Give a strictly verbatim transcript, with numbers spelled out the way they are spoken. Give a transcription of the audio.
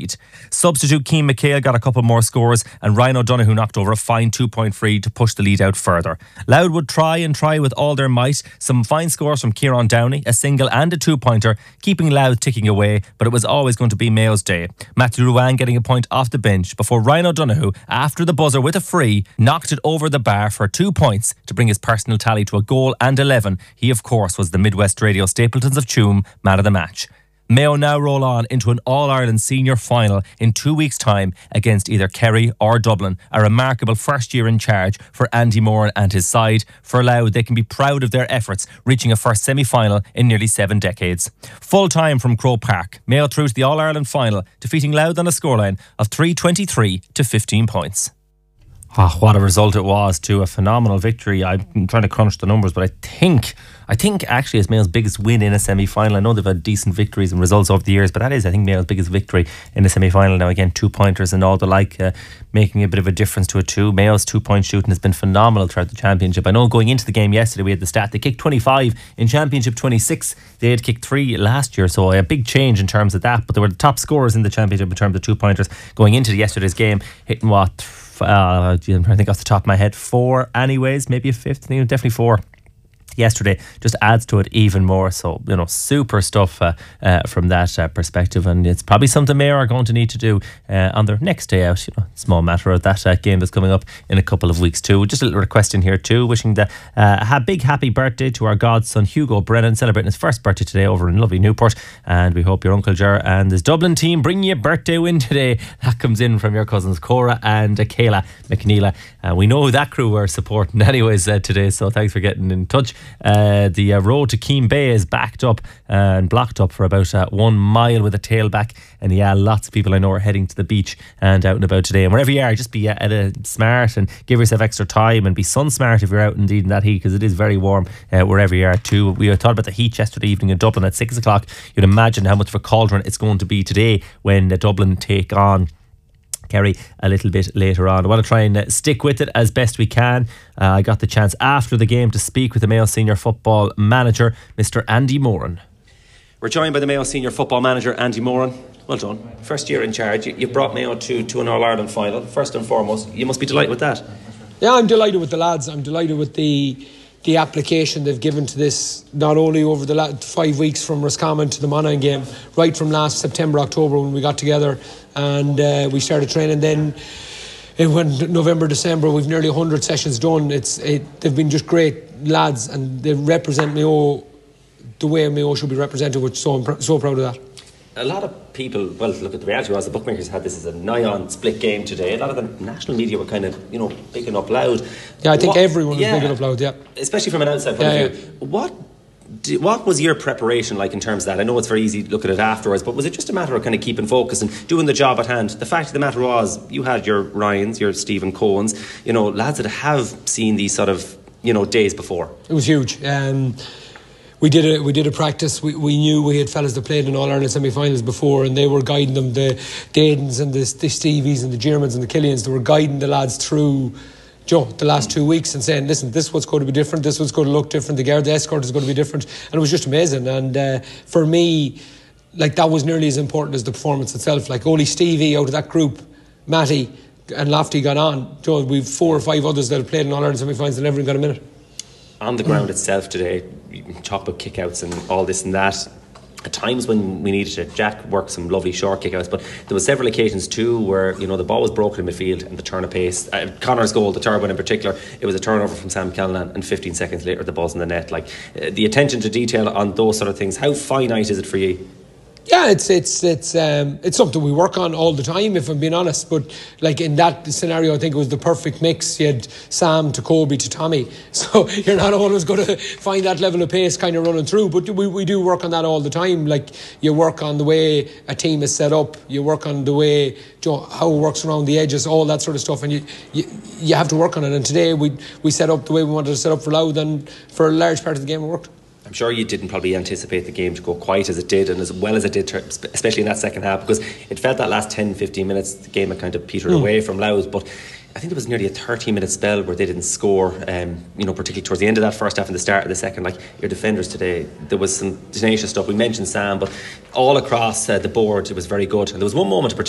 lead. Substitute Keane McHale got a couple more scores, and Ryan O'Donoghue knocked over a fine two-point free to push the lead out further. Louth would try and try with all their might. Some fine scores from Kieran Downey, a single and a two-pointer, keeping Louth ticking away, but it was always going to be Mayo's day. Matthew Ruane getting a point off the bench before Ryan O'Donoghue, after the buzzer with a free, knocked it over the bar for two points to bring his personal tally to a goal and eleven. He, of course, was the Midwest Radio Stapletons of Tuam man of the match. Mayo now roll on into an All-Ireland senior final in two weeks' time against either Kerry or Dublin. A remarkable first year in charge for Andy Moran and his side. For Louth, they can be proud of their efforts, reaching a first semi-final in nearly seven decades. Full time from Croke Park. Mayo through to the All-Ireland final, defeating Louth on a scoreline of three twenty-three to fifteen points. Oh, what a result it was too. A phenomenal victory. I'm trying to crunch the numbers, but I think I think actually it's Mayo's biggest win in a semi-final. I know they've had decent victories and results over the years, but that is, I think, Mayo's biggest victory in a semi-final. Now again, two pointers and all the like, uh, making a bit of a difference to it too. Mayo's two point shooting has been phenomenal throughout the championship. I know going into the game yesterday we had the stat, they kicked twenty-five in championship, twenty-six. They had kicked three last year, so a big change in terms of that, but they were the top scorers in the championship in terms of two pointers going into yesterday's game, hitting what, Uh, I'm trying to think off the top of my head, four anyways, maybe a fifth, definitely four yesterday. Just adds to it even more. So, you know, super stuff uh, uh, from that uh, perspective, and it's probably something Mayo are going to need to do uh, on their next day out. You know, small matter of that uh, game that's coming up in a couple of weeks too. Just a little request in here too, wishing the uh, a big happy birthday to our godson Hugo Brennan, celebrating his first birthday today over in lovely Newport, and we hope your Uncle Ger and his Dublin team bring you a birthday win today. That comes in from your cousins Cora and uh, Kayla McNeela. Uh, we know who that crew were supporting anyways uh, today, so thanks for getting in touch. Uh, the uh, road to Keene Bay is backed up uh, and blocked up for about uh, one mile with a tailback, and yeah, lots of people I know are heading to the beach and out and about today. And wherever you are, just be uh, at a smart and give yourself extra time, and be sun smart if you're out indeed in that heat, because it is very warm uh, wherever you are too. We thought about the heat yesterday evening in Dublin at six o'clock. You'd imagine how much of a cauldron it's going to be today when uh, Dublin take on Kerry a little bit later on. I want to try and uh, stick with it as best we can. Uh, I got the chance after the game to speak with the Mayo Senior Football Manager, Mister Andy Moran. We're joined by the Mayo Senior Football Manager, Andy Moran. Well done. First year in charge. You, you brought Mayo to, to an All-Ireland final. First and foremost, you must be delighted with that. Yeah, I'm delighted with the lads. I'm delighted with the the application they've given to this, not only over the last five weeks from Roscommon to the Monaghan game, right from last September, October when we got together and uh, we started training. Then it went November, December, we've nearly one hundred sessions done. It's it, they've been just great lads, and they represent Mayo the way Mayo should be represented, which so I'm so proud of that. A lot of people, well, look at the reality was the bookmakers had this as a nigh-on split game today. A lot of the national media were kind of, you know, picking up Louth. Yeah, I think what, everyone was yeah, picking up Louth, yeah. Especially from an outside point yeah, of view. Yeah. What do, what was your preparation like in terms of that? I know it's very easy to look at it afterwards, but was it just a matter of kind of keeping focus and doing the job at hand? The fact of the matter was, you had your Ryans, your Stephen Cohens, you know, lads that have seen these sort of, you know, days before. It was huge. Um, We did a we did a practice. We we knew we had fellas that played in All Ireland semi-finals before, and they were guiding them, the Daidens and the, the Stevies and the Germans and the Killians. They were guiding the lads through, Joe, the last two weeks and saying, listen, this is what's going to be different. This is what's going to look different. The guard, the escort is going to be different, and it was just amazing. And uh, for me, like that was nearly as important as the performance itself. Like only Stevie out of that group, Matty and Lofty got on. Joe, we've four or five others that have played in All Ireland semi-finals and never even got a minute. On the ground itself today, you can talk about kickouts and all this and that. At times when we needed it, Jack worked some lovely short kickouts, but there were several occasions too where, you know, the ball was broken in midfield and the turn of pace. Uh, Connor's goal, the third one in particular, it was a turnover from Sam Callanan, and fifteen seconds later the ball's in the net. Like uh, the attention to detail on those sort of things, how finite is it for you? Yeah, it's it's it's um, it's something we work on all the time, if I'm being honest. But like in that scenario, I think it was the perfect mix. You had Sam to Kobe to Tommy, so you're not always going to find that level of pace kind of running through. But we we do work on that all the time. Like you work on the way a team is set up, you work on the way, you know, how it works around the edges, all that sort of stuff, and you you, you have to work on it. And today we we set up the way we wanted to set up for Louth, and for a large part of the game it worked. I'm sure you didn't probably anticipate the game to go quite as it did and as well as it did, especially in that second half, because it felt that last ten, fifteen minutes the game had kind of petered mm. away from Louth. But I think there was nearly a thirty minute spell where they didn't score, um, you know, particularly towards the end of that first half and the start of the second. Like your defenders today, there was some tenacious stuff. We mentioned Sam, but all across uh, the board it was very good. And there was one moment in particular